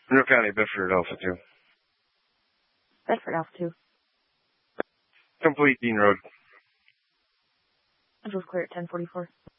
Monroe County, Bedford Alpha 2. Bedford Alpha 2. Complete Dean Road. Central's clear at 1044.